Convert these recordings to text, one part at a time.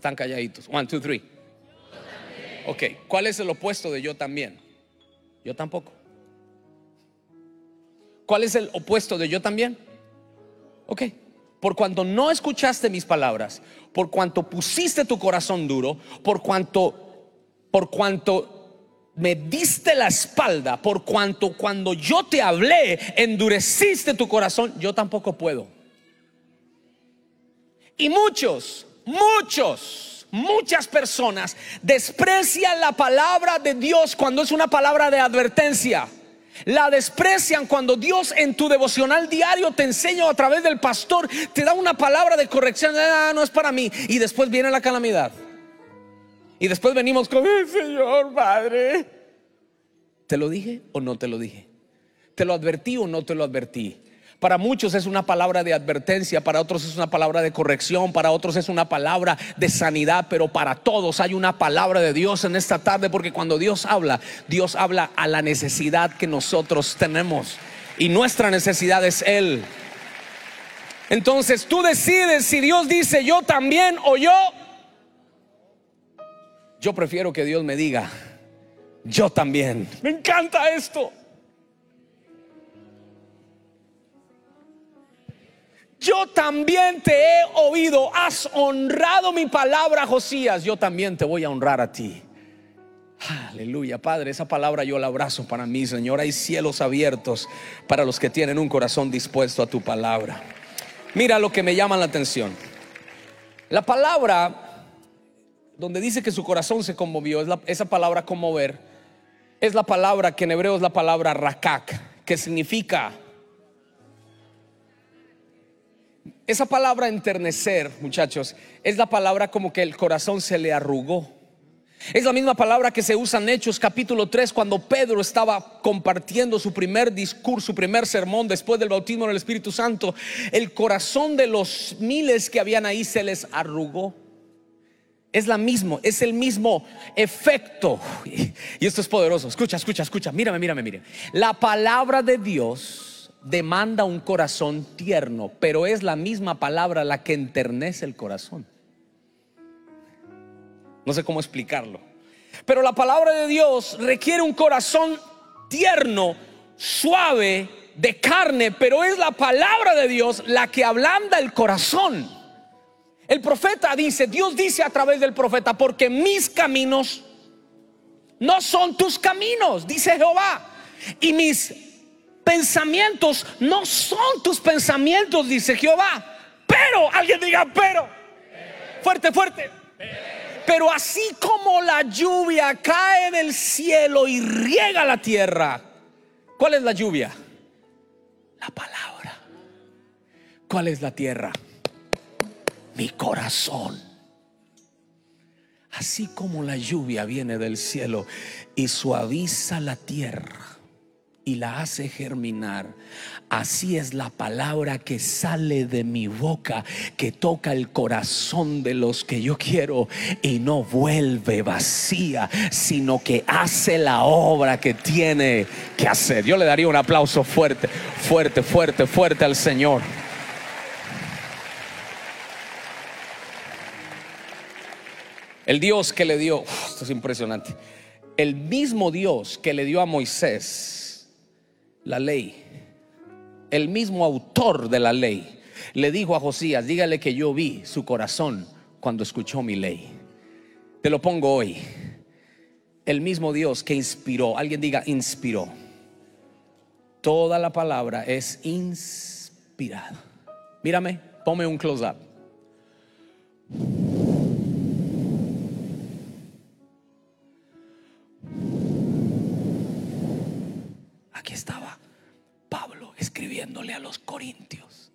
Están calladitos. 1, 2, 3. Ok, ¿cuál es el opuesto de yo también? Yo tampoco. ¿Cuál es el opuesto de yo también? Ok. Por cuanto no escuchaste mis palabras, por cuanto pusiste tu corazón duro, por cuanto me diste la espalda, por cuanto cuando yo te hablé endureciste tu corazón, yo tampoco puedo. Y muchas personas desprecian la palabra de Dios cuando es una palabra de advertencia. La desprecian cuando Dios en tu devocional diario te enseña, a través del pastor te da una palabra de corrección. No es para mí. Y después viene la calamidad. Y después venimos con: Señor Padre, ¿te lo dije o no te lo dije? ¿Te lo advertí o no te lo advertí? Para muchos es una palabra de advertencia, para otros es una palabra de corrección, para otros es una palabra de sanidad, pero para todos hay una palabra de Dios en esta tarde, porque cuando Dios habla a la necesidad que nosotros tenemos, y nuestra necesidad es Él. Entonces tú decides si Dios dice yo también o yo prefiero que Dios me diga yo también. Me encanta esto. Yo también te he oído, has honrado mi palabra, Josías, yo también te voy a honrar a ti. Aleluya, Padre, esa palabra yo la abrazo para mí, Señor. Hay cielos abiertos para los que tienen un corazón dispuesto a tu palabra. Mira lo que me llama la atención. La palabra donde dice que su corazón se conmovió, esa palabra conmover, es la palabra que en hebreo es la palabra rakak, que significa... Esa palabra enternecer, muchachos, es la palabra como que el corazón se le arrugó. Es la misma palabra que se usa en Hechos capítulo 3, cuando Pedro estaba compartiendo su primer discurso, su primer sermón después del bautismo en el Espíritu Santo. El corazón de los miles que habían ahí se les arrugó. Es el mismo efecto. Y esto es poderoso. Escucha, mírame. La palabra de Dios demanda un corazón tierno, pero es la misma palabra la que enternece el corazón. No sé cómo explicarlo, pero la palabra de Dios requiere un corazón tierno, suave, de carne, pero es la palabra de Dios la que ablanda el corazón. El profeta dice, Dios dice a través del profeta: porque mis caminos no son tus caminos, dice Jehová, y mis pensamientos no son tus pensamientos, dice Jehová. Pero, alguien diga pero. Fuerte. Pero así como la lluvia cae del cielo y riega la tierra. ¿Cuál es la lluvia? La palabra. ¿Cuál es la tierra? Mi corazón. Así como la lluvia viene del cielo y suaviza la tierra y la hace germinar, así es la palabra que sale de mi boca, que toca el corazón de los que yo quiero y no vuelve vacía, sino que hace la obra que tiene que hacer. Yo le daría un aplauso fuerte al Señor. El Dios que le dio, esto es impresionante, el mismo Dios que le dio a Moisés la ley, el mismo autor de la ley, le dijo a Josías: dígale que yo vi su corazón cuando escuchó mi ley. Te lo pongo hoy. El mismo Dios que inspiró, alguien diga inspiró. Toda la palabra es inspirada. Mírame, ponme un close up. Aquí estaba Pablo escribiéndole a los Corintios.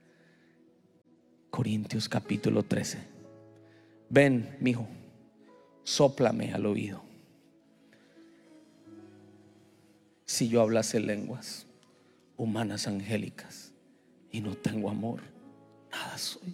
Corintios capítulo 13. Ven, mijo, sóplame al oído. Si yo hablase lenguas humanas angélicas y no tengo amor, nada soy.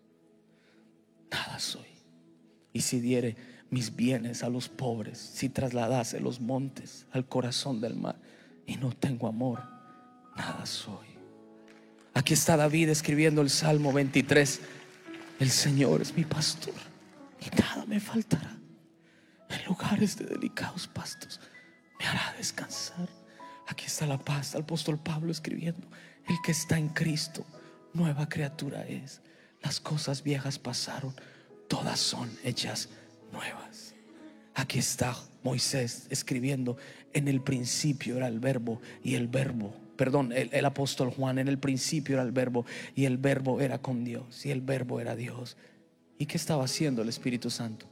Y si diere mis bienes a los pobres, si trasladase los montes al corazón del mar y no tengo amor, nada soy. Aquí está David escribiendo el Salmo 23. El Señor es mi pastor y nada me faltará. En lugares de delicados pastos me hará descansar. Aquí está la paz. El apóstol Pablo escribiendo: el que está en Cristo, nueva criatura es. Las cosas viejas pasaron, todas son hechas nuevas. Aquí está Moisés escribiendo: en el principio era el verbo, y el verbo, perdón, el apóstol Juan: en el principio era el verbo, y el verbo era con Dios, y el verbo era Dios. ¿Y qué estaba haciendo el Espíritu Santo?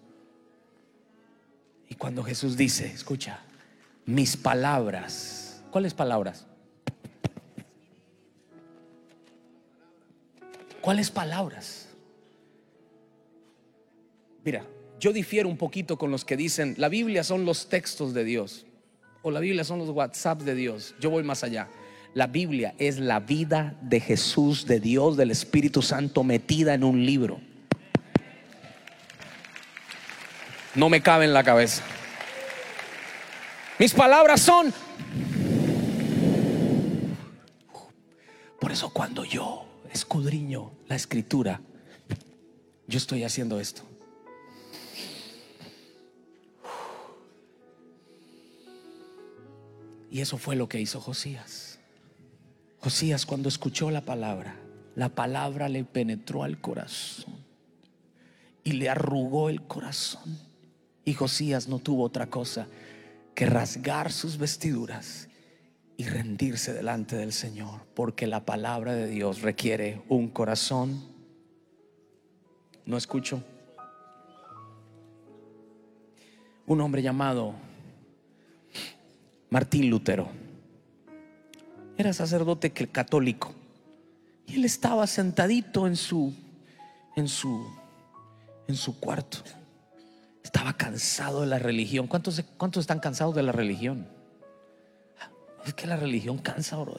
Y cuando Jesús dice, escucha, mis palabras, ¿cuáles palabras? ¿Cuáles palabras? Mira, yo difiero un poquito con los que dicen la Biblia son los textos de Dios, o la Biblia son los WhatsApps de Dios. Yo voy más allá. La Biblia es la vida de Jesús, de Dios, del Espíritu Santo metida en un libro. No me cabe en la cabeza. Mis palabras son. Por eso cuando yo escudriño la Escritura, yo estoy haciendo esto. Y eso fue lo que hizo Josías. Josías, cuando escuchó la palabra le penetró al corazón y le arrugó el corazón. Y Josías no tuvo otra cosa que rasgar sus vestiduras y rendirse delante del Señor, porque la palabra de Dios requiere un corazón. No escucho. Un hombre llamado Martín Lutero era sacerdote católico, y él estaba sentadito en su cuarto. Estaba cansado de la religión. ¿Cuántos están cansados de la religión? Es que la religión cansa, bro.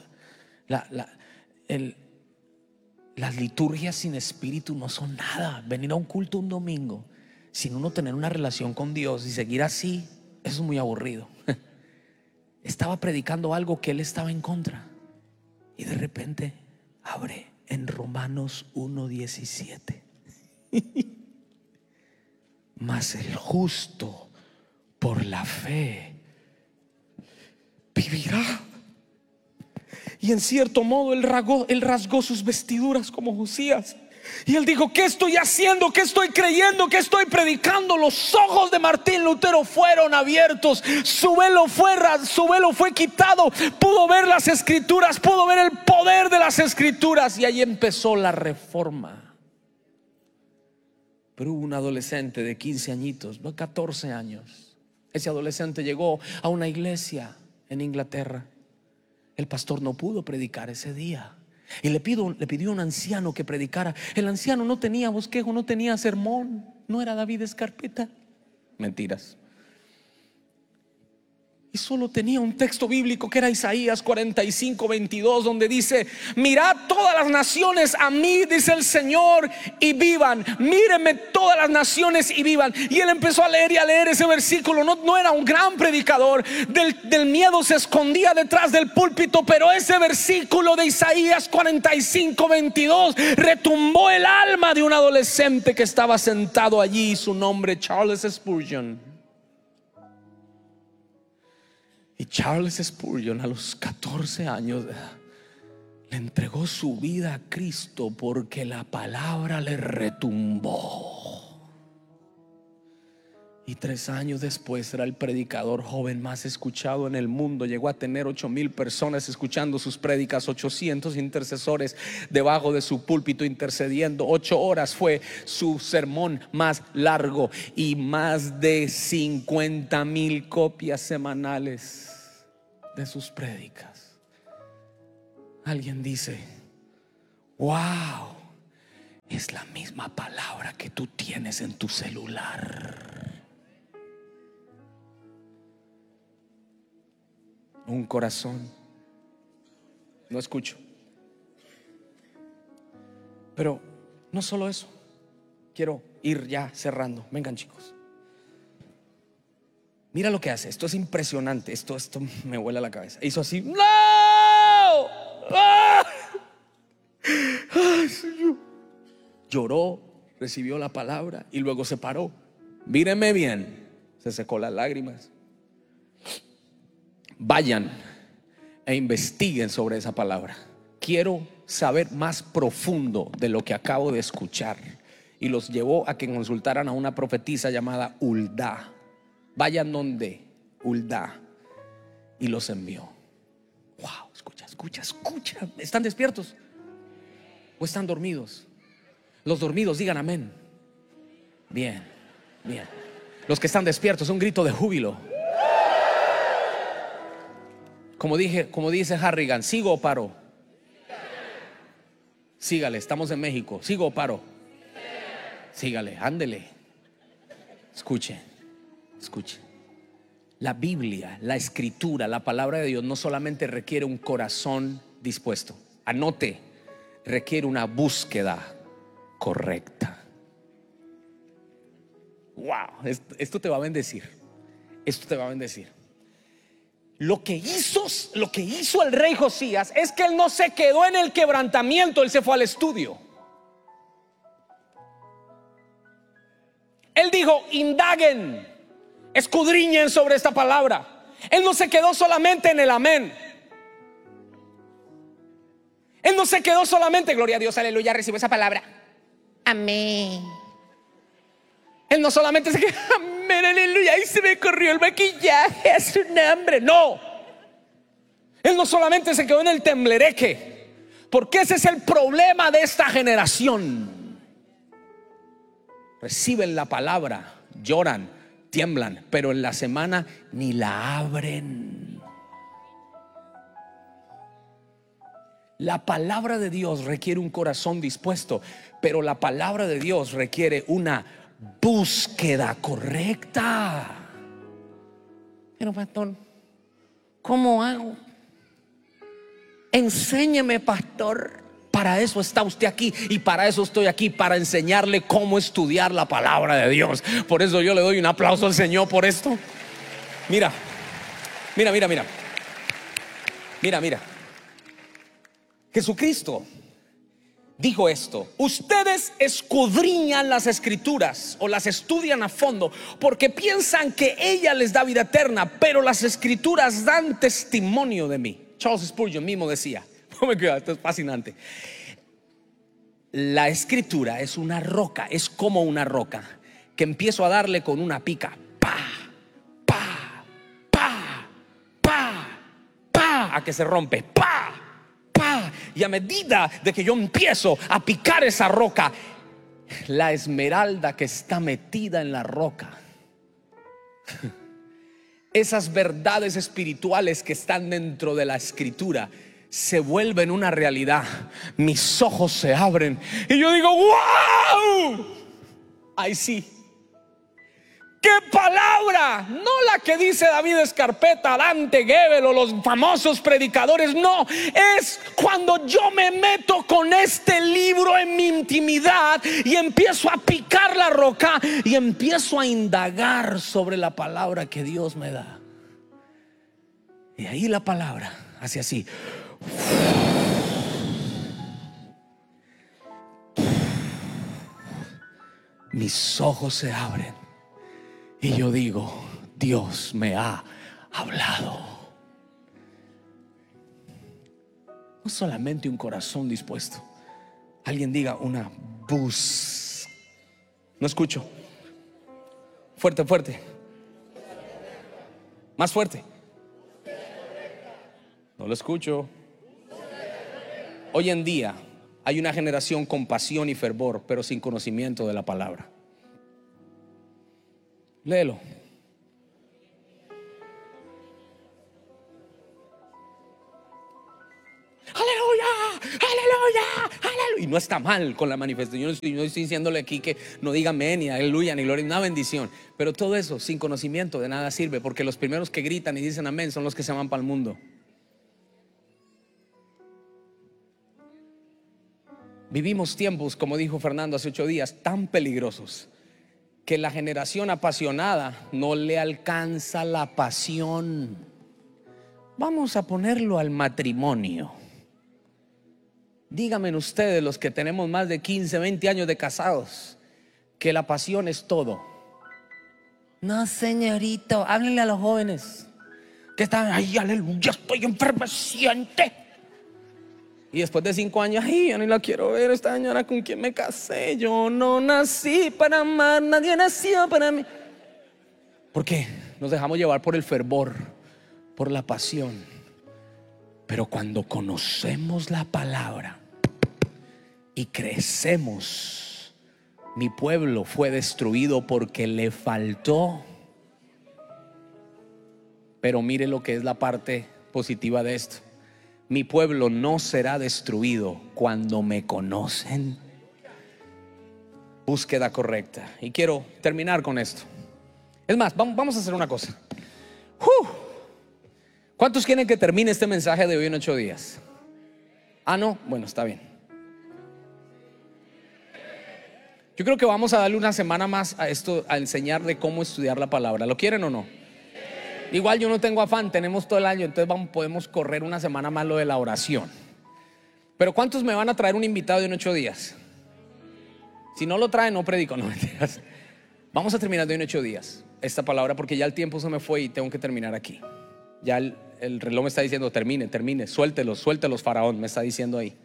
Las liturgias sin espíritu no son nada. Venir a un culto un domingo sin uno tener una relación con Dios y seguir así, eso es muy aburrido. Estaba predicando algo que él estaba en contra, y de repente abre en Romanos 1:17. Mas el justo por la fe vivirá. Y en cierto modo él rasgó sus vestiduras como Josías. Y él dijo: ¿qué estoy haciendo? ¿Qué estoy creyendo? ¿Qué estoy predicando? Los ojos de Martín Lutero fueron abiertos. Su velo fue quitado. Pudo ver las Escrituras, pudo ver el poder de las Escrituras. Y ahí empezó la reforma. Pero hubo un adolescente de 15 añitos, 14 años. Ese adolescente llegó a una iglesia en Inglaterra. El pastor no pudo predicar ese día, y le pidió a un anciano que predicara. El anciano no tenía bosquejo, no tenía sermón. No era David Escarpeta. Mentiras. Y solo tenía un texto bíblico que era Isaías 45:22, donde dice: mirad todas las naciones a mí, dice el Señor, y vivan. Mírenme todas las naciones y vivan. Y él empezó a leer y a leer ese versículo. No era un gran predicador. Del miedo se escondía detrás del púlpito, pero ese versículo de Isaías 45:22 retumbó el alma de un adolescente que estaba sentado allí. Su nombre, Charles Spurgeon. Y Charles Spurgeon, a los 14 años, le entregó su vida a Cristo porque la palabra le retumbó. Y 3 años después era el predicador joven más escuchado en el mundo. Llegó a tener 8,000 personas escuchando sus prédicas, 800 intercesores debajo de su púlpito intercediendo. 8 horas fue su sermón más largo, y más de 50,000 copias semanales de sus prédicas. Alguien dice: wow, es la misma palabra que tú tienes en tu celular. Un corazón. No escucho. Pero no solo eso. Quiero ir ya cerrando. Vengan, chicos. Mira lo que hace. Esto es impresionante. Esto me vuela la cabeza. Hizo así. ¡No! ¡Ah! ¡Ay, Señor! Lloró, recibió la palabra y luego se paró Míreme bien. Se secó las lágrimas. Vayan e investiguen sobre esa palabra. Quiero saber más profundo de lo que acabo de escuchar. Y los llevó a que consultaran a una profetisa llamada Huldah. Vayan donde Huldah. Y los envió. Wow, escucha. ¿Están despiertos o están dormidos? Los dormidos digan amén. Bien. Los que están despiertos, un grito de júbilo. Como dice Harrigan, ¿sigo o paro? Sígale, estamos en México. ¿Sigo o paro? Sígale, ándele. Escuche. La Biblia, la escritura, la palabra de Dios no solamente requiere un corazón dispuesto. Anote, requiere una búsqueda correcta. Wow, esto te va a bendecir. Lo que hizo el rey Josías es que él no se quedó en el quebrantamiento, él se fue al estudio. Él dijo: indaguen, escudriñen sobre esta palabra. Él no se quedó solamente en el amén. Él no se quedó solamente, gloria a Dios, aleluya, recibo esa palabra, amén. Él no solamente se quedó, amén, aleluya, ahí se me corrió el maquillaje a su nombre. No. Él no solamente se quedó en el temblereque, porque ese es el problema de esta generación. Reciben la palabra, lloran, tiemblan, pero en la semana ni la abren. La palabra de Dios requiere un corazón dispuesto, pero la palabra de Dios requiere una búsqueda correcta. Pero pastor, ¿cómo hago? Enséñeme, pastor. Para eso está usted aquí y para eso estoy aquí, para enseñarle cómo estudiar la palabra de Dios. Por eso yo le doy un aplauso al Señor por esto. Mira. Jesucristo dijo esto: ustedes escudriñan las escrituras o las estudian a fondo porque piensan que ella les da vida eterna, pero las escrituras dan testimonio de mí. Charles Spurgeon mismo decía, oh my God, esto es fascinante. La escritura es una roca, es como una roca que empiezo a darle con una pica, a que se rompe, y a medida de que yo empiezo a picar esa roca, la esmeralda que está metida en la roca, esas verdades espirituales que están dentro de la escritura, se vuelven una realidad. Mis ojos se abren y yo digo: ¡wow! Ahí sí. ¡Qué palabra! No la que dice David Escarpeta, Dante Gebel o los famosos predicadores. No, es cuando yo me meto con este libro en mi intimidad y empiezo a picar la roca y empiezo a indagar sobre la palabra que Dios me da. Y ahí la palabra hace así. Mis ojos se abren y yo digo: Dios me ha hablado. No solamente un corazón dispuesto. Alguien diga una bus. No escucho. Fuerte. Más fuerte. No lo escucho. Hoy en día hay una generación con pasión y fervor, pero sin conocimiento de la palabra. Léelo. Aleluya. Y no está mal con la manifestación. Yo no estoy diciéndole aquí que no diga amén ni aleluya ni gloria, una bendición. Pero todo eso sin conocimiento de nada sirve, porque los primeros que gritan y dicen amén son los que se van para el mundo. Vivimos tiempos, como dijo Fernando hace 8 días, tan peligrosos que la generación apasionada no le alcanza la pasión. Vamos a ponerlo al matrimonio. Díganme ustedes, los que tenemos más de 15, 20 años de casados, que la pasión es todo. No, señorito, háblenle a los jóvenes que están, ay, aleluya, estoy enfermeciente. Y después de 5 años, ay, yo ni la quiero ver, esta señora con quien me casé. Yo no nací para amar, nadie nació para mí. ¿Por qué? Nos dejamos llevar por el fervor, por la pasión. Pero cuando conocemos la palabra y crecemos, mi pueblo fue destruido porque le faltó. Pero mire lo que es la parte positiva de esto. Mi pueblo no será destruido cuando me conocen. Búsqueda correcta. Y quiero terminar con esto. Es más, vamos a hacer una cosa. ¿Cuántos quieren que termine este mensaje de hoy en 8 días? Ah, no, bueno, está bien. Yo creo que vamos a darle una semana más a esto, a enseñar de cómo estudiar la palabra. ¿Lo quieren o no? Igual yo no tengo afán, tenemos todo el año, entonces podemos correr una semana más lo de la oración. Pero ¿cuántos me van a traer un invitado en 8 días? Si no lo traen, no predico, no mentiras. Vamos a terminar de hoy en 8 días esta palabra, porque ya el tiempo se me fue y tengo que terminar aquí. Ya el reloj me está diciendo termine, suéltelos faraón, me está diciendo ahí.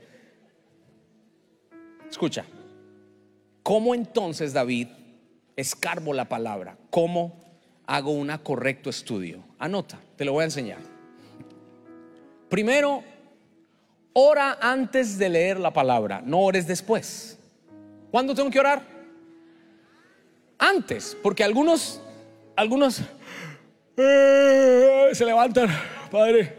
Escucha, ¿cómo entonces David escarbo la palabra? ¿Cómo hago un correcto estudio? Anota, te lo voy a enseñar. Primero, ora antes de leer la palabra, no ores después. ¿Cuándo tengo que orar? Antes, porque algunos se levantan, Padre,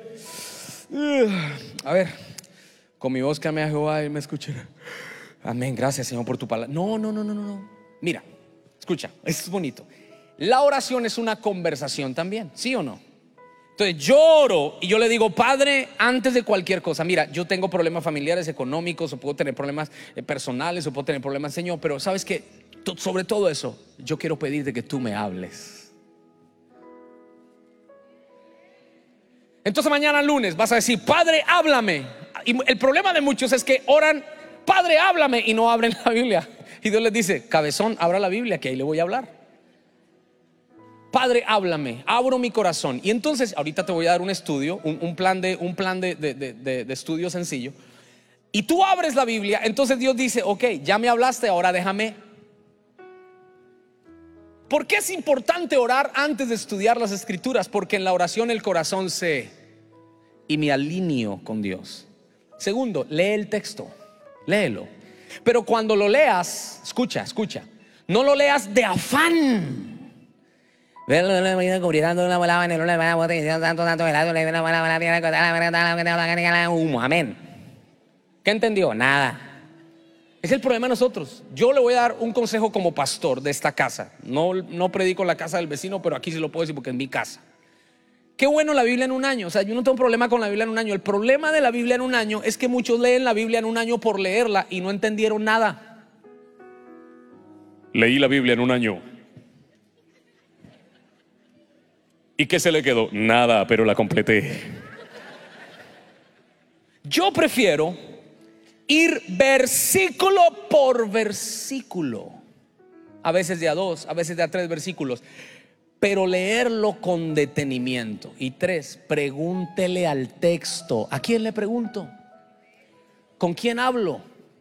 a ver, con mi voz que me Jehová y me escuchará. Amén, gracias Señor por tu palabra. No. Mira, escucha, esto es bonito. La oración es una conversación también, ¿sí o no? Entonces yo oro y yo le digo, Padre, antes de cualquier cosa, mira, yo tengo problemas familiares, económicos, o puedo tener problemas personales, o puedo tener problemas, Señor, pero sabes que sobre todo eso, yo quiero pedirte que tú me hables. Entonces mañana lunes vas a decir, Padre, háblame. Y el problema de muchos es que oran, Padre, háblame, y no abren la Biblia. Y Dios les dice, cabezón, abra la Biblia, que ahí le voy a hablar. Padre, háblame, abro mi corazón. Y entonces ahorita te voy a dar un estudio, un plan de estudio sencillo. Y tú abres la Biblia. Entonces Dios dice, ok, ya me hablaste, ahora déjame. ¿Por qué es importante orar antes de estudiar las escrituras? Porque en la oración el corazón y me alineo con Dios. Segundo, lee el texto, léelo. Pero cuando lo leas, escucha, no lo leas de afán. Amén. ¿Qué entendió? Nada. Es el problema de nosotros. Yo le voy a dar un consejo como pastor de esta casa. No predico en la casa del vecino, pero aquí sí lo puedo decir porque es mi casa. Qué bueno la Biblia en un año. O sea, yo no tengo problema con la Biblia en un año. El problema de la Biblia en un año es que muchos leen la Biblia en un año por leerla y no entendieron nada. Leí la Biblia en un año. ¿Y qué se le quedó? Nada, pero la completé. Yo prefiero ir versículo por versículo, a veces de a 2, a veces de a 3 versículos, pero leerlo con detenimiento. Y 3, pregúntele al texto. ¿A quién le pregunto? ¿Con quién hablo?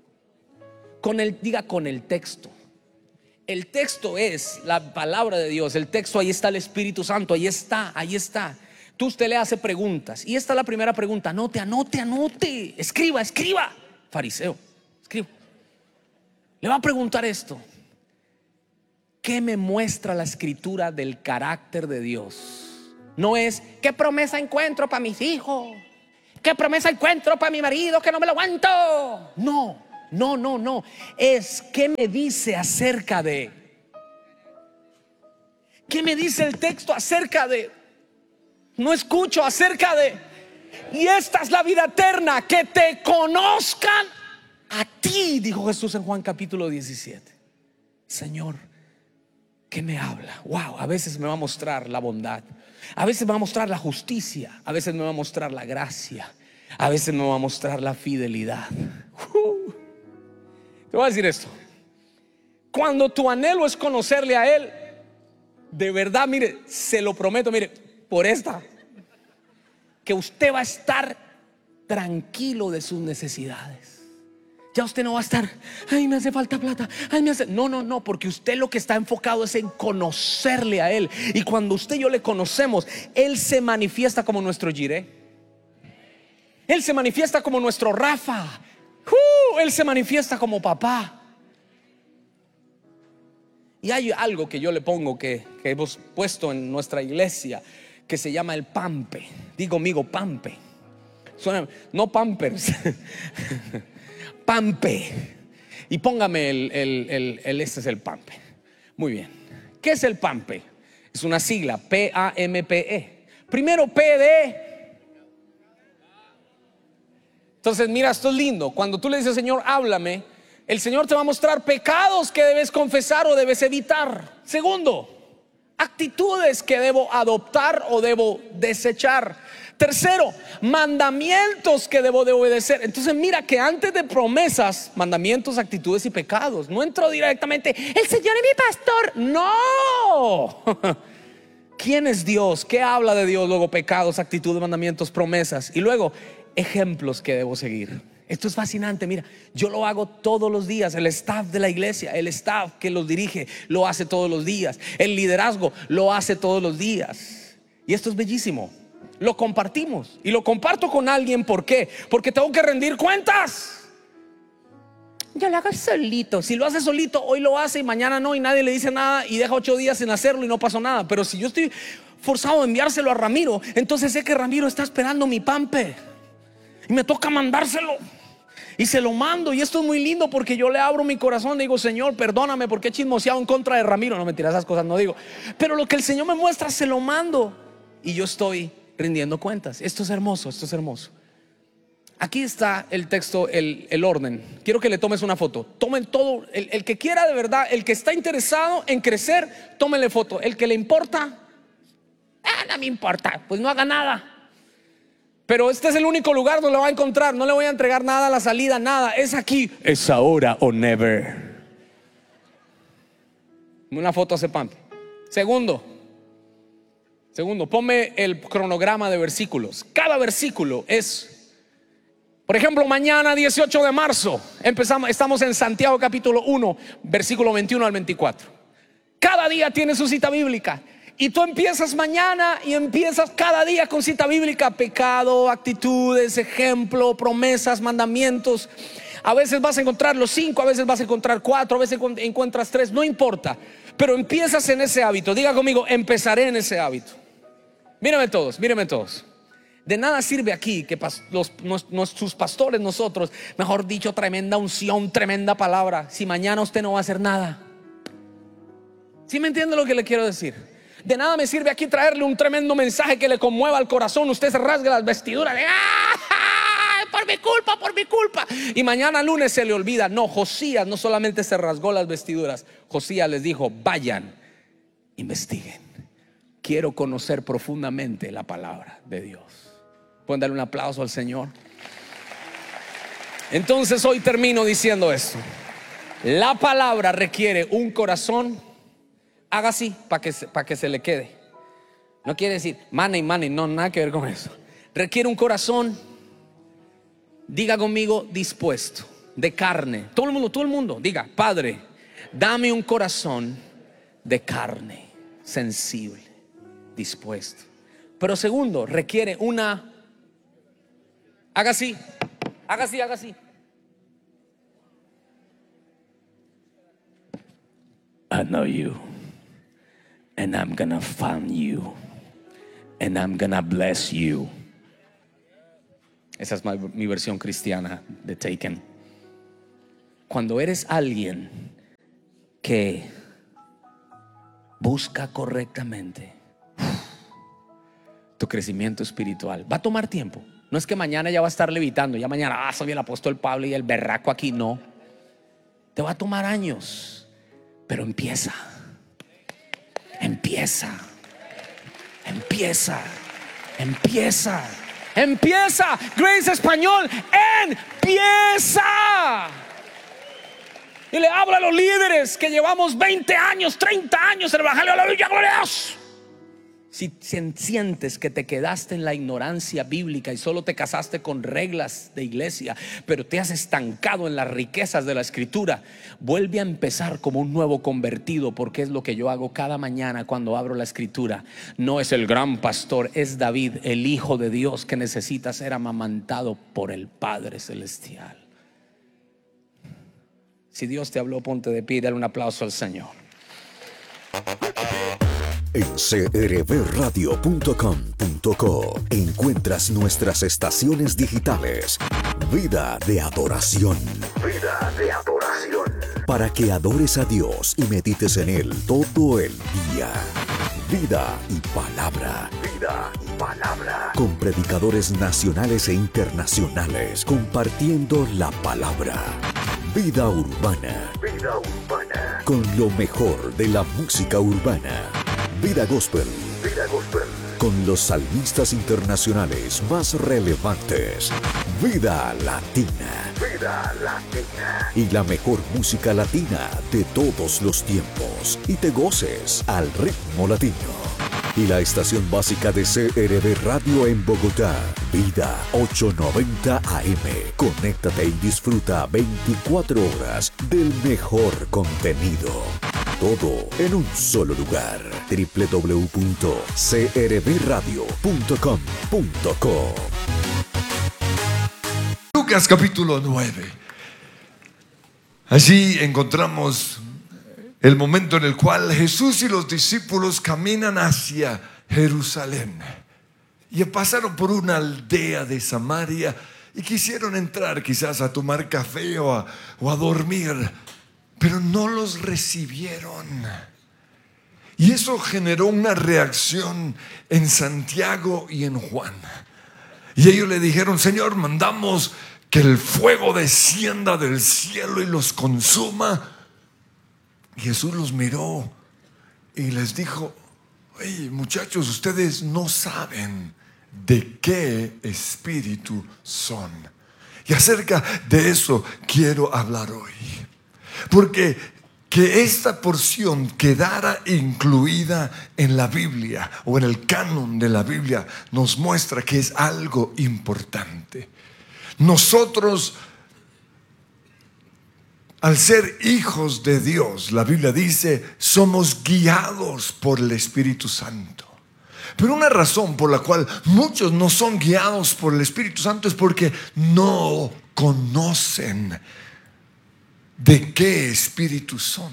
Diga con el texto. El texto es la palabra de Dios. El texto, ahí está el Espíritu Santo, ahí está. Usted le hace preguntas. Y esta es la primera pregunta. Anote. Escriba. Fariseo, escriba. Le va a preguntar esto. ¿Qué me muestra la escritura del carácter de Dios? No es, ¿qué promesa encuentro para mis hijos? ¿Qué promesa encuentro para mi marido que no me lo aguanto? No. Es, ¿qué me dice acerca de? ¿Qué me dice el texto acerca de? No escucho acerca de. Y esta es la vida eterna, que te conozcan a ti, dijo Jesús en Juan capítulo 17. Señor, ¿qué me habla? Wow, a veces me va a mostrar la bondad, a veces me va a mostrar la justicia, a veces me va a mostrar la gracia, a veces me va a mostrar la fidelidad. Te voy a decir esto. Cuando tu anhelo es conocerle a Él, De verdad, mire, se lo prometo, mire, por esta, que usted va a estar tranquilo de sus necesidades. Ya usted no va a estar, ay, me hace falta plata, ay, me hace... No, porque usted lo que está enfocado es en conocerle a Él. Y cuando usted y yo le conocemos, Él se manifiesta como nuestro Jireh. Él se manifiesta como nuestro Rafa. Él se manifiesta como papá. Y hay algo que yo le pongo que hemos puesto en nuestra iglesia, que se llama el pampe. Digo conmigo, pampe. Suena, no pampers. Pampe. Y póngame este es el pampe. Muy bien. ¿Qué es el pampe? Es una sigla, P-A-M-P-E. Primero P de... Entonces mira, esto es lindo. Cuando tú le dices, Señor, háblame, el Señor te va a mostrar pecados que debes confesar o debes evitar. Segundo, actitudes que debo adoptar o debo desechar. Tercero, mandamientos que debo de obedecer. Entonces mira que antes de promesas, mandamientos, actitudes y pecados. No entro directamente, el Señor es mi pastor. No. ¿Quién es Dios? ¿Qué habla de Dios? Luego pecados, actitudes, mandamientos, promesas. Y luego ejemplos que debo seguir. Esto es fascinante, mira, yo lo hago todos los días. El staff de la iglesia, el staff que los dirige, lo hace todos los días. El liderazgo lo hace todos los días. Y esto es bellísimo. Lo compartimos y lo comparto con alguien. ¿Por qué? Porque tengo que rendir cuentas. Yo lo hago solito. Si lo hace solito, hoy lo hace y mañana no, y nadie le dice nada, y deja 8 días sin hacerlo y no pasó nada. Pero si yo estoy forzado a enviárselo a Ramiro, entonces sé que Ramiro está esperando mi pampe y me toca mandárselo. Y se lo mando, y esto es muy lindo porque yo le abro mi corazón. Le digo, Señor, perdóname porque he chismoseado en contra de Ramiro. No, mentira, esas cosas no digo. Pero lo que el Señor me muestra, se lo mando. Y yo estoy rindiendo cuentas. Esto es hermoso, esto es hermoso. Aquí está el texto, el orden. Quiero que le tomes una foto. Tomen todo, el que quiera de verdad, el que está interesado en crecer, tómenle foto. El que le importa, no me importa, pues no haga nada. Pero este es el único lugar donde lo va a encontrar. No le voy a entregar nada a la salida, nada. Es aquí. Es ahora o never. Una foto hace pampe. Segundo, ponme el cronograma de versículos. Cada versículo es, por ejemplo, mañana 18 de marzo estamos en Santiago capítulo 1, versículo 21 al 24. Cada día tiene su cita bíblica. Y tú empiezas mañana y empiezas cada día con cita bíblica. Pecado, actitudes, ejemplo, promesas, mandamientos. A veces vas a encontrar los 5, a veces vas a encontrar 4, a veces encuentras 3, no importa. Pero empiezas en ese hábito. Diga conmigo, empezaré en ese hábito. Mírenme todos. De nada sirve aquí que sus pastores, nosotros, mejor dicho, tremenda unción, tremenda palabra, si mañana usted no va a hacer nada. ¿Sí me entiende lo que le quiero decir? De nada me sirve aquí traerle un tremendo mensaje que le conmueva el corazón. Usted se rasga las vestiduras de por mi culpa. Y mañana lunes se le olvida. No, Josías no solamente se rasgó las vestiduras. Josías les dijo, vayan, investiguen. Quiero conocer profundamente la palabra de Dios. ¿Pueden darle un aplauso al Señor? Entonces hoy termino diciendo esto. La palabra requiere un corazón. Haga así para que se le quede. No quiere decir money, no, nada que ver con eso. Requiere un corazón, diga conmigo, dispuesto, de carne. Todo el mundo, diga, Padre, dame un corazón de carne, sensible, dispuesto. Pero segundo, requiere una, haga así. I know you. And I'm gonna find you. And I'm gonna bless you. Esa es mi versión cristiana de Taken. Cuando eres alguien que busca correctamente, tu crecimiento espiritual va a tomar tiempo. No es que mañana ya va a estar levitando. Ya mañana, soy el apóstol Pablo y el berraco aquí. No. Te va a tomar años. Pero empieza. Grace Español, empieza. Y le hablo a los líderes que llevamos 20 años, 30 años en el evangelio. Aleluya, gloria a Dios. Si sientes que te quedaste en la ignorancia bíblica y solo te casaste con reglas de iglesia, pero te has estancado en las riquezas de la escritura, vuelve a empezar como un nuevo convertido, porque es lo que yo hago cada mañana cuando abro la escritura. No es el gran pastor, es David, el hijo de Dios, que necesita ser amamantado por el Padre Celestial. Si Dios te habló, ponte de pie y dale un aplauso al Señor. En crbradio.com.co encuentras nuestras estaciones digitales. Vida de adoración. Vida de adoración. Para que adores a Dios y medites en Él todo el día. Vida y palabra. Vida y palabra. Con predicadores nacionales e internacionales compartiendo la palabra. Vida urbana. Vida urbana. Con lo mejor de la música urbana. Vida gospel. Vida gospel. Con los salmistas internacionales más relevantes. Vida latina. Vida latina. Y la mejor música latina de todos los tiempos. Y te goces al ritmo latino. Y la estación básica de CRB Radio en Bogotá, Vida 890 AM. Conéctate y disfruta 24 horas del mejor contenido. Todo en un solo lugar. www.crbradio.com.co. Lucas capítulo 9. Allí encontramos el momento en el cual Jesús y los discípulos caminan hacia Jerusalén. Y pasaron por una aldea de Samaria y quisieron entrar quizás a tomar café o a dormir, pero no los recibieron. Y eso generó una reacción en Santiago y en Juan. Y ellos le dijeron: Señor, mandamos que el fuego descienda del cielo y los consuma. Y Jesús los miró y les dijo: oye, muchachos, ustedes no saben de qué espíritu son. Y acerca de eso quiero hablar hoy. Porque que esta porción quedara incluida en la Biblia o en el canon de la Biblia nos muestra que es algo importante. Nosotros, al ser hijos de Dios, la Biblia dice, somos guiados por el Espíritu Santo. Pero una razón por la cual muchos no son guiados por el Espíritu Santo es porque no conocen de qué espíritu son.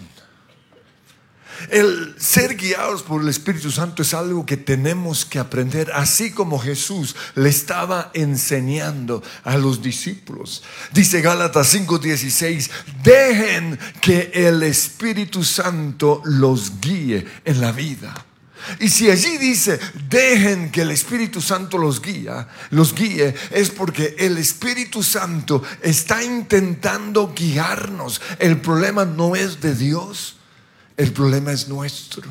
El ser guiados por el Espíritu Santo es algo que tenemos que aprender, así como Jesús le estaba enseñando a los discípulos. Dice Gálatas 5:16, dejen que el Espíritu Santo los guíe en la vida. Y si allí dice dejen que el Espíritu Santo los guíe, es porque el Espíritu Santo está intentando guiarnos. El problema no es de Dios, el problema es nuestro.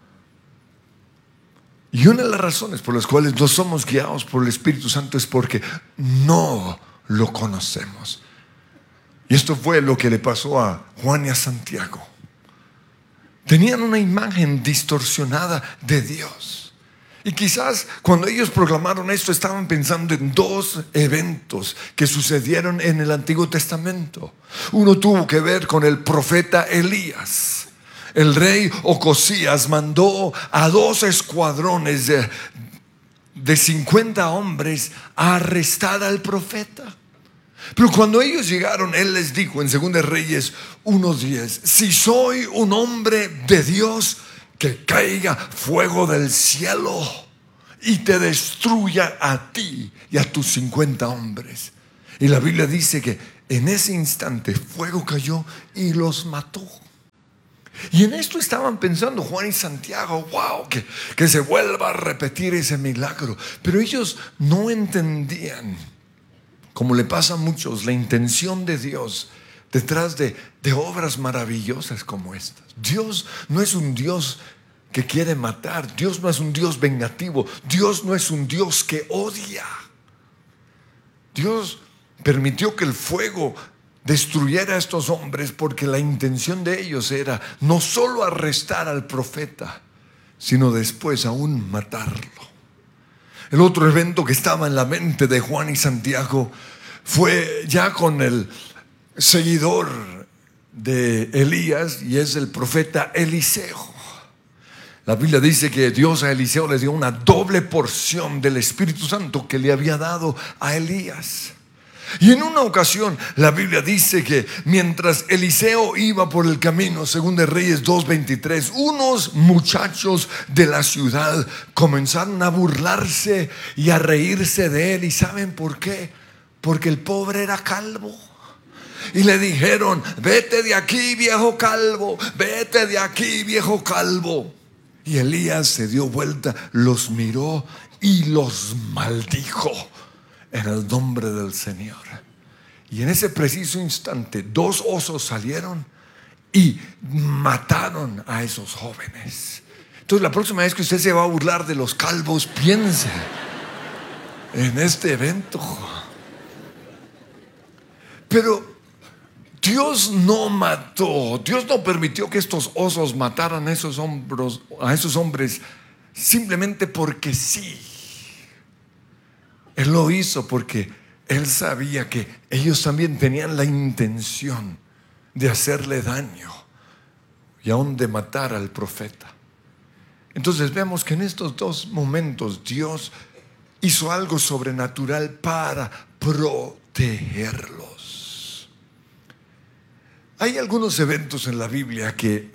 Y una de las razones por las cuales no somos guiados por el Espíritu Santo es porque no lo conocemos. Y esto fue lo que le pasó a Juan y a Santiago. Tenían una imagen distorsionada de Dios. Y quizás cuando ellos proclamaron esto estaban pensando en dos eventos que sucedieron en el Antiguo Testamento. Uno tuvo que ver con el profeta Elías. El rey Ocosías mandó a 2 escuadrones de 50 hombres a arrestar al profeta. Pero cuando ellos llegaron, él les dijo en 2 Reyes 1:10, si soy un hombre de Dios, que caiga fuego del cielo y te destruya a ti y a tus 50 hombres. Y la Biblia dice que en ese instante fuego cayó y los mató. Y en esto estaban pensando Juan y Santiago, wow, que se vuelva a repetir ese milagro. Pero ellos no entendían, como le pasa a muchos, la intención de Dios detrás de obras maravillosas como estas. Dios no es un Dios que quiere matar. Dios no es un Dios vengativo. Dios no es un Dios que odia. Dios permitió que el fuego destruyera a estos hombres, porque la intención de ellos era no solo arrestar al profeta, sino después aún matarlo. El otro evento que estaba en la mente de Juan y Santiago fue ya con el seguidor de Elías, y es el profeta Eliseo. La Biblia dice que Dios a Eliseo le dio una doble porción del Espíritu Santo que le había dado a Elías. Y en una ocasión la Biblia dice que mientras Eliseo iba por el camino, según de Reyes 2:23, unos muchachos de la ciudad comenzaron a burlarse y a reírse de él. ¿Y saben por qué? Porque el pobre era calvo. Y le dijeron: vete de aquí, viejo calvo, vete de aquí, viejo calvo. Y Elías se dio vuelta, los miró y los maldijo en el nombre del Señor. Y en ese preciso instante 2 osos salieron y mataron a esos jóvenes. Entonces, la próxima vez que usted se va a burlar de los calvos, piense en este evento. Pero Dios no mató, Dios no permitió que estos osos mataran a esos hombres simplemente porque sí. Él lo hizo porque Él sabía que ellos también tenían la intención de hacerle daño y aún de matar al profeta. Entonces vemos que en estos 2 momentos Dios hizo algo sobrenatural para protegerlos. Hay algunos eventos en la Biblia que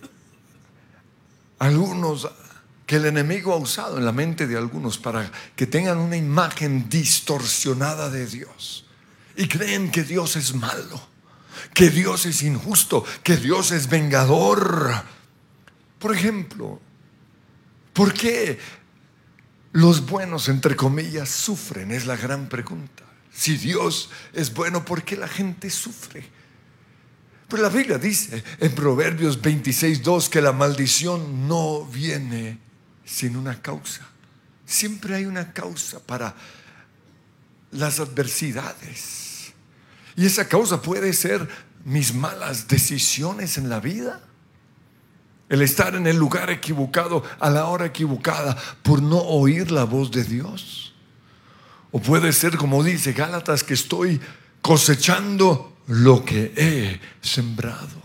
el enemigo ha usado en la mente de algunos para que tengan una imagen distorsionada de Dios y creen que Dios es malo, que Dios es injusto, que Dios es vengador. Por ejemplo, ¿por qué los buenos, entre comillas, sufren? Es la gran pregunta. Si Dios es bueno, ¿por qué la gente sufre? Pero la Biblia dice en Proverbios 26:2 que la maldición no viene sin una causa. Siempre hay una causa para las adversidades. Y esa causa puede ser mis malas decisiones en la vida, el estar en el lugar equivocado a la hora equivocada por no oír la voz de Dios. O puede ser, como dice Gálatas, que estoy cosechando lo que he sembrado.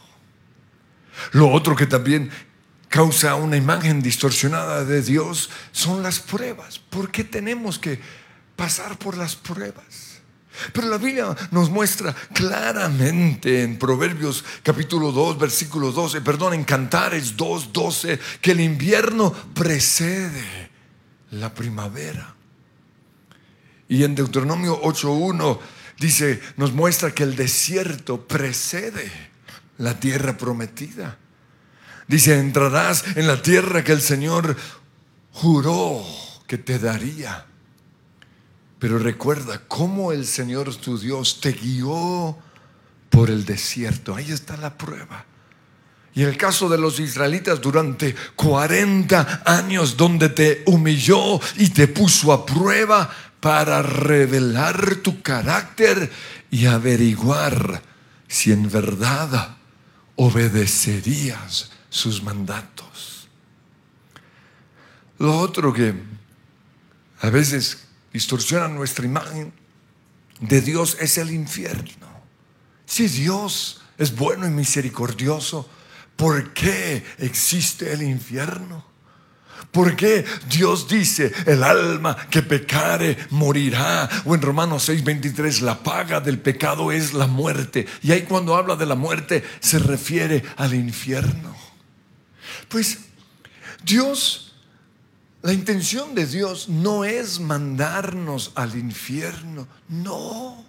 Lo otro que también causa una imagen distorsionada de Dios son las pruebas. ¿Por qué tenemos que pasar por las pruebas? Pero la Biblia nos muestra claramente en Proverbios capítulo 2 versículo 12, en Cantares 2:12, que el invierno precede la primavera. Y en Deuteronomio 8:1 dice, nos muestra que el desierto precede la tierra prometida. Dice, entrarás en la tierra que el Señor juró que te daría. Pero recuerda cómo el Señor tu Dios te guió por el desierto. Ahí está la prueba. Y en el caso de los israelitas, durante 40 años, donde te humilló y te puso a prueba para revelar tu carácter y averiguar si en verdad obedecerías sus mandatos. Lo otro que a veces distorsiona nuestra imagen de Dios es el infierno. Si Dios es bueno y misericordioso, ¿por qué existe el infierno? ¿Por qué Dios dice, el alma que pecare morirá? O en Romanos 6:23, la paga del pecado es la muerte. Y ahí cuando habla de la muerte se refiere al infierno. Pues Dios, la intención de Dios no es mandarnos al infierno, no.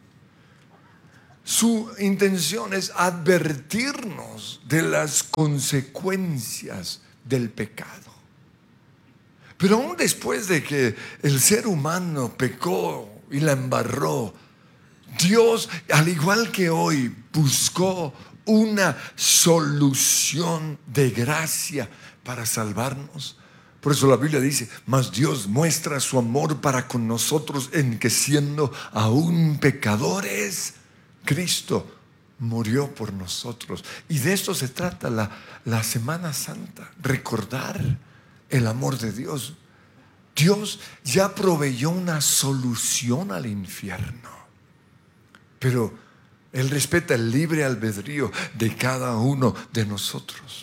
Su intención es advertirnos de las consecuencias del pecado. Pero aún después de que el ser humano pecó y la embarró, Dios, al igual que hoy, buscó una solución de gracia para salvarnos. Por eso la Biblia dice, mas Dios muestra su amor para con nosotros en que siendo aún pecadores, Cristo murió por nosotros. Y de esto se trata la Semana Santa, recordar el amor de Dios. Dios ya proveyó una solución al infierno, pero Él respeta el libre albedrío de cada uno de nosotros.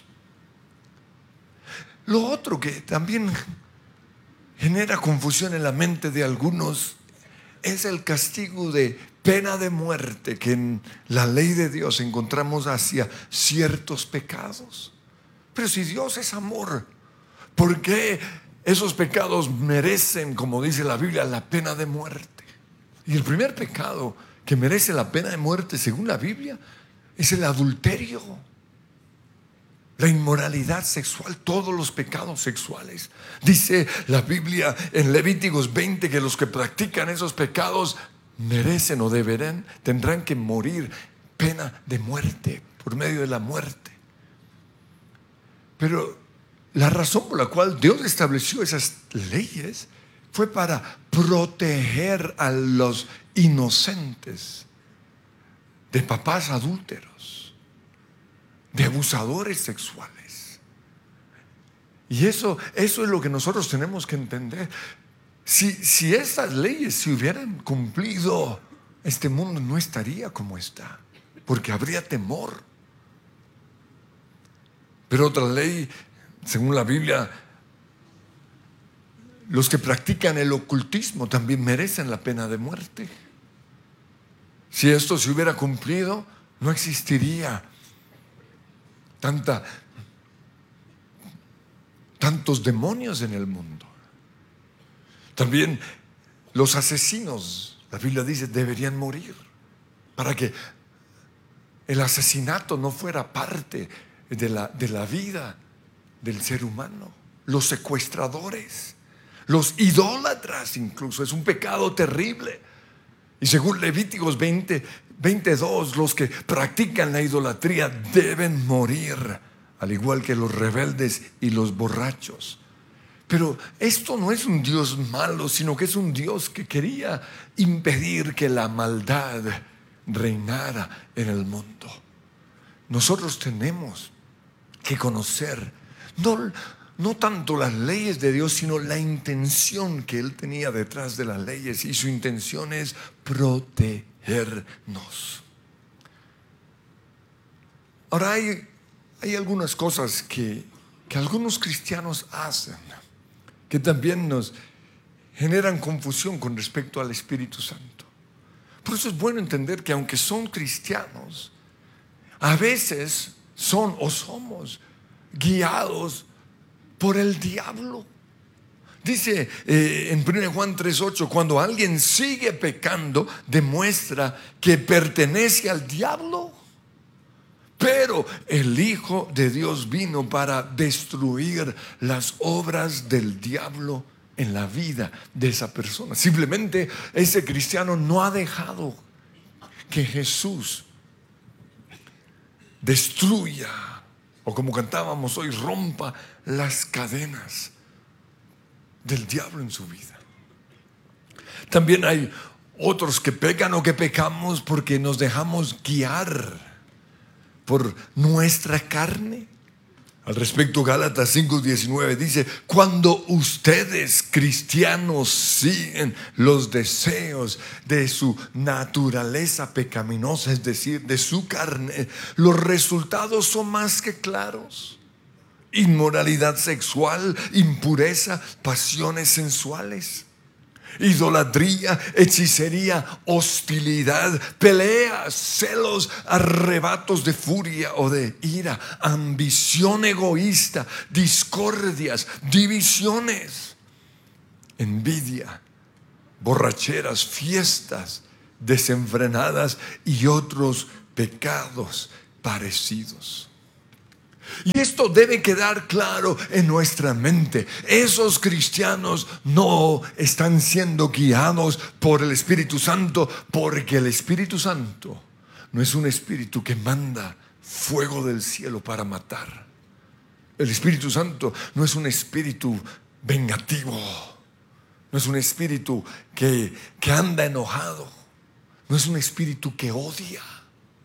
Lo otro que también genera confusión en la mente de algunos es el castigo de pena de muerte que en la ley de Dios encontramos hacia ciertos pecados. Pero si Dios es amor, ¿por qué esos pecados merecen, como dice la Biblia, la pena de muerte? Y el primer pecado que merece la pena de muerte, según la Biblia, es el adulterio, la inmoralidad sexual, todos los pecados sexuales. Dice la Biblia en Levíticos 20 que los que practican esos pecados merecen o tendrán que morir pena de muerte, por medio de la muerte. Pero la razón por la cual Dios estableció esas leyes fue para proteger a los inocentes de papás adúlteros, de abusadores sexuales. Y eso es lo que nosotros tenemos que entender. Si estas leyes se hubieran cumplido, este mundo no estaría como está, porque habría temor. Pero otra ley, según la Biblia, los que practican el ocultismo también merecen la pena de muerte. Si esto se hubiera cumplido, no existiría tantos demonios en el mundo. También los asesinos, la Biblia dice, deberían morir para que el asesinato no fuera parte de la vida del ser humano. Los secuestradores, los idólatras incluso, es un pecado terrible. Y según Levíticos 22, los que practican la idolatría deben morir, al igual que los rebeldes y los borrachos. Pero esto no es un Dios malo, sino que es un Dios que quería impedir que la maldad reinara en el mundo. Nosotros tenemos que conocer no tanto las leyes de Dios, sino la intención que Él tenía detrás de las leyes. Y su intención es protegernos. Ahora hay algunas cosas que algunos cristianos hacen que también nos generan confusión con respecto al Espíritu Santo. Por eso es bueno entender que aunque son cristianos, a veces son o somos guiados por el diablo. Dice en 1 Juan 3:8, cuando alguien sigue pecando, demuestra que pertenece al diablo. Pero el Hijo de Dios vino para destruir las obras del diablo en la vida de esa persona. Simplemente ese cristiano no ha dejado que Jesús destruya, o como cantábamos hoy, rompa las cadenas del diablo en su vida. También hay otros que pecan o que pecamos porque nos dejamos guiar por nuestra carne. Al respecto, Gálatas 5:19 dice: cuando ustedes cristianos siguen los deseos de su naturaleza pecaminosa, es decir, de su carne, los resultados son más que claros: inmoralidad sexual, impureza, pasiones sensuales, idolatría, hechicería, hostilidad, peleas, celos, arrebatos de furia o de ira, ambición egoísta, discordias, divisiones, envidia, borracheras, fiestas desenfrenadas y otros pecados parecidos. Y esto debe quedar claro en nuestra mente. Esos cristianos no están siendo guiados por el Espíritu Santo, porque el Espíritu Santo no es un espíritu que manda fuego del cielo para matar. El Espíritu Santo no es un espíritu vengativo, no es un espíritu que anda enojado, no es un espíritu que odia.